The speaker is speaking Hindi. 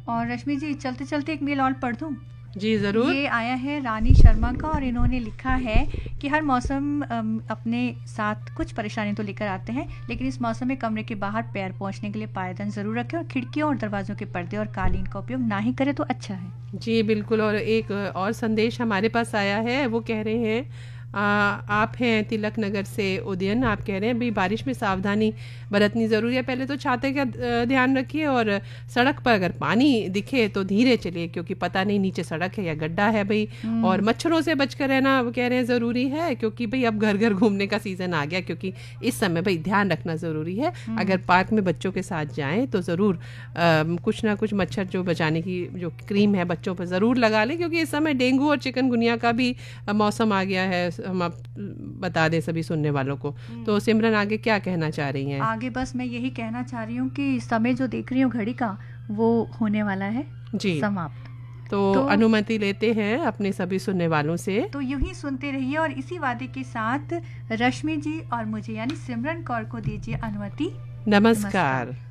और रश्मि जी, चलते चलते एक मेल और पढ़ दूं? जी जरूर। ये आया है रानी शर्मा का और इन्होंने लिखा है कि हर मौसम अपने साथ कुछ परेशानी तो लेकर आते हैं, लेकिन इस मौसम में कमरे के बाहर पैर पहुंचने के लिए पायदान जरूर रखें और खिड़कियों और दरवाजों के पर्दे और कालीन का उपयोग ना ही करें तो अच्छा है। जी बिल्कुल। और एक और संदेश हमारे पास आया है, वो कह रहे हैं आप हैं तिलक नगर से उदयन। आप कह रहे हैं भाई बारिश में सावधानी बरतनी ज़रूरी है। पहले तो छाते का ध्यान रखिए, और सड़क पर अगर पानी दिखे तो धीरे चलिए, क्योंकि पता नहीं नीचे सड़क है या गड्ढा है भाई। और मच्छरों से बचकर रहना वो कह रहे हैं ज़रूरी है, क्योंकि भाई अब घर घर घूमने का सीज़न आ गया, क्योंकि इस समय भाई ध्यान रखना ज़रूरी है। अगर पार्क में बच्चों के साथ जाएँ तो ज़रूर कुछ ना कुछ मच्छर जो बचाने की जो क्रीम है बच्चों पर ज़रूर लगा लें, क्योंकि इस समय डेंगू और चिकनगुनिया का भी मौसम आ गया है। हम आप बता दें सभी सुनने वालों को। तो सिमरन आगे क्या कहना चाह रही हैं? आगे बस मैं यही कहना चाह रही हूँ कि समय जो देख रही हूँ घड़ी का, वो होने वाला है जी समाप्त। तो अनुमति लेते हैं अपने सभी सुनने वालों से। तो यूं ही सुनते रहिए और इसी वादे के साथ रश्मि जी और मुझे यानी सिमरन कौर को दीजिए अनुमति। नमस्कार।